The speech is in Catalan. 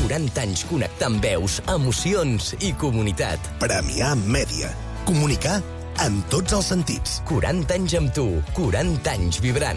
40 anys connectant veus, emocions i comunitat. Premià Mèdia. Comunicar en tots els sentits. 40 anys amb tu, 40 anys vibrant.